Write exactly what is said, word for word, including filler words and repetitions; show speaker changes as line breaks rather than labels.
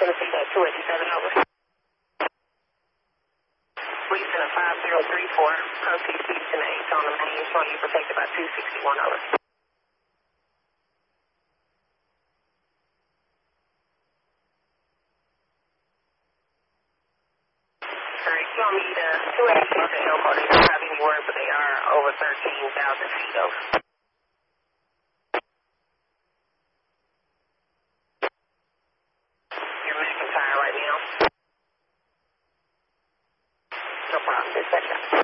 Tennessee, that two eighty-seven over. Recent of five zero three four, proceed Houston eight on the main, showing you protected by two sixty-one over. Alright, you want me to two eighty-six at Elko, they don't have any word, but they are over thirteen thousand feet over. You're McIntyre right now. No problem, just second.